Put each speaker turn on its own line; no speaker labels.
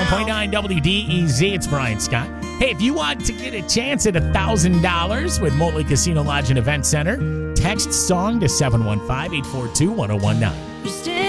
101.9 WDEZ. It's Brian Scott. Hey, if you want to get a chance at $1,000 with Motley Casino Lodge and Event Center, text SONG to 715-842-1019.